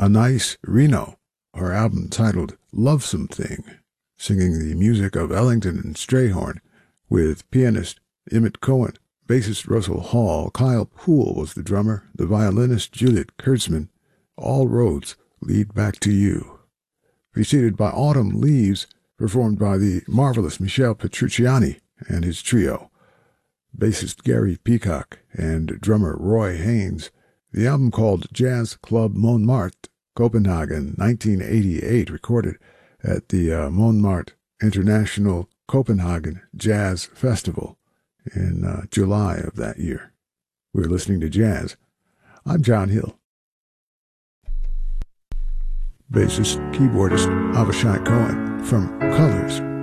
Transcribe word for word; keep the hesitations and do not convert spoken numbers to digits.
Anais Reno, her album titled Lovesome Thing, singing the music of Ellington and Strayhorn, with pianist Emmett Cohen, bassist Russell Hall, Kyle Poole was the drummer, the violinist Juliet Kurtzman. All roads lead back to you. Preceded by Autumn Leaves, performed by the marvelous Michel Petrucciani and his trio, bassist Gary Peacock and drummer Roy Haynes. The album, called Jazz Club Montmartre, Copenhagen, nineteen eighty-eight, recorded at the uh, Montmartre International Copenhagen Jazz Festival in uh, July of that year. We're listening to jazz. I'm John Hill. Bassist, keyboardist Avishai Cohen from Colors.